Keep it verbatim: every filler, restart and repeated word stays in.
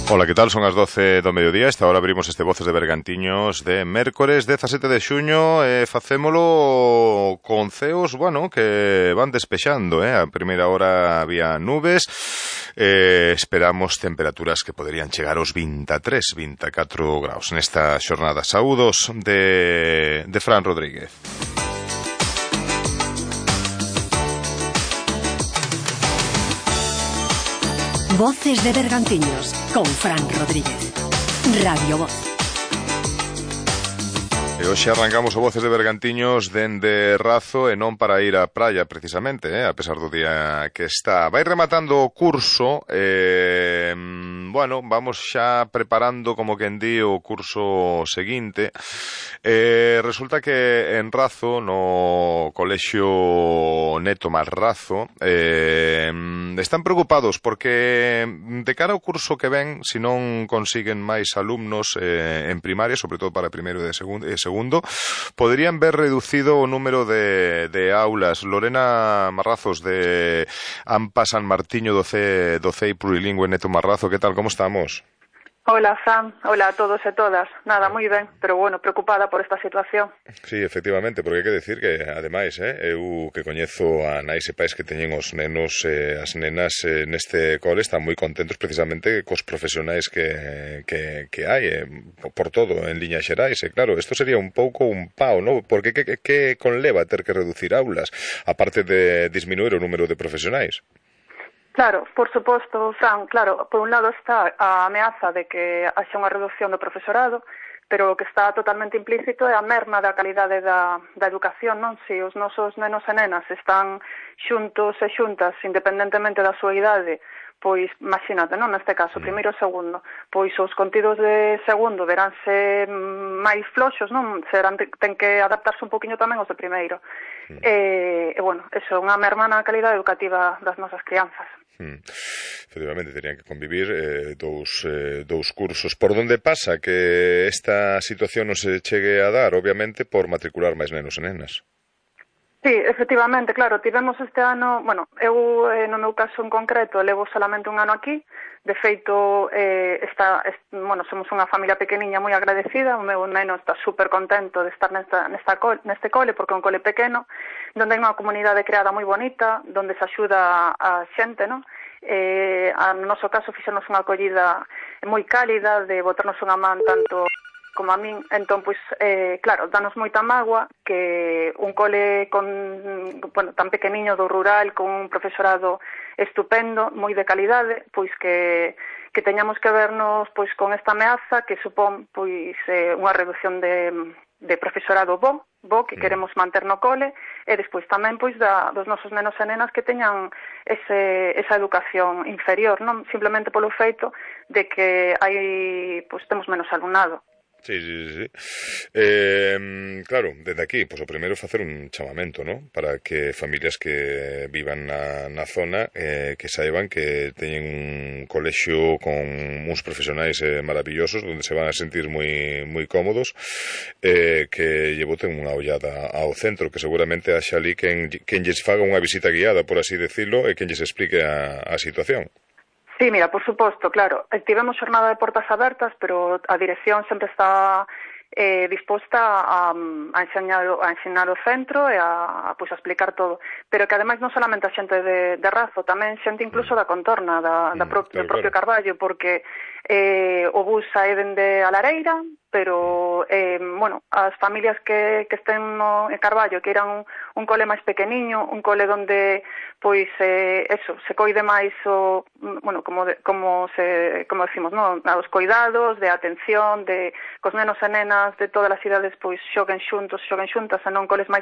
Ola, que tal? Son as doce do mediodía. Esta hora abrimos este Voces de Bergantiños de mércores dezasete de xuño e facémolo con ceos, bueno, que van despexando, eh? A primeira hora había nubes, eh, esperamos temperaturas que poderían chegar aos vinte e tres, vinte e catro graus nesta xornada. Saúdos de, de Fran Rodríguez. Voces de Bergantiños con Fran Rodríguez. Radio Voz. E hoxe arrancamos o Voces de Bergantiños dende Razo e non para ir á praia precisamente, eh, a pesar do día que está. Vai rematando o curso, eh, bueno, vamos xa preparando como quen di o curso seguinte. Eh, resulta que en Razo, no colexio Neto Marrazo, eh, están preocupados porque de cara ao curso que ven, se non consiguen máis alumnos eh, en primaria, sobre todo para primeiro e segundo, e segundo, poderían ver reducido o número de, de aulas. Lorena Marrazos de AMPA San Martiño do C, do C I Plurilingüe Neto Marrazo, que tal, como estamos? Hola, Sam. Hola a todos e todas. Nada, moi ben, pero bueno, preocupada por esta situación. Sí, efectivamente, porque hai que decir que, ademais, eh, eu que coñezo a nais e pais que teñen os nenos e eh, as nenas eh, neste cole están moi contentos precisamente cos profesionais que, que, que hai, eh, por todo, en liñas xerais. E claro, isto sería un pouco un pao, ¿no? Porque que, que conleva ter que reducir aulas, aparte de disminuir o número de profesionais? Claro, por suposto, Fran, claro, por un lado está a ameaza de que haxa unha reducción do profesorado, pero o que está totalmente implícito é a merma da calidade da, da educación, non? Se os nosos nenos e nenas están xuntos e xuntas, independentemente da súa idade, pois, imagínate, non? Neste caso, primeiro e segundo, pois os contidos de segundo veránse máis floxos, non? Serán, ten que adaptarse un poquinho tamén aos de primeiro. Mm. E, e, bueno, eso, unha merma na calidade educativa das nosas crianzas. Hmm. Efectivamente, terían que convivir eh, dous, eh, dous cursos. Por onde pasa que esta situación non se chegue a dar? Obviamente por matricular máis nenos e nenas. Sí, efectivamente, claro, tivemos este ano, bueno, eu eh, no meu caso en concreto levo solamente un ano aquí, de feito, eh, está, est, bueno, somos unha familia pequeniña moi agradecida, o meu neno está super contento de estar nesta, nesta cole, neste cole, porque é un cole pequeno, donde hai unha comunidade creada moi bonita, donde se axuda a xente, non? Eh, no noso caso fixernos unha acollida moi cálida, de botarnos unha man tanto como a min, entón, pois, eh, claro, danos moita mágoa que un cole con, bueno, tan pequeniño do rural, con un profesorado estupendo, moi de calidade, pois que, que teñamos que vernos pois con esta ameaza que supón pois eh, unha reducción de, de profesorado bo, bo que queremos manter no cole, e despois tamén pois da, dos nosos nenos e nenas que teñan ese, esa educación inferior, non simplemente polo feito de que hai, pois temos menos alumnado. Sí, sí, sí. Eh, claro, desde aquí, pues o primeiro facer un chamamento, ¿no? Para que familias que vivan na, na zona eh, que saiban que teñen un colexio con uns profesionais eh, maravillosos, donde se van a sentir moi moi cómodos, eh, que lle boten unha ollada ao centro, que seguramente haxa ali quen, quen lles faga unha visita guiada, por así decirlo, e quen lles explique a, a situación. Sí, mira, por suposto, claro, tivemos xornada de portas abertas, pero a dirección sempre está eh, disposta a, a, enseñar, a ensinar o centro e a, a, pues, a explicar todo. Pero que ademais non solamente a xente de, de Razo, tamén xente incluso da contorna, da, da pro, mm, claro, do propio Carballo, porque eh, o bus sae dende a Lareira, pero, eh, bueno, as familias que, que estén no en Carballo, que irán un, un cole máis pequeniño, un cole donde, pois, eh, eso, se coide máis o, bueno, como, de, como se, como decimos, non? Os coidados, de atención, de, cos nenos e nenas de todas as idades, pois, xoguen xuntos, xoguen xuntas, e non coles máis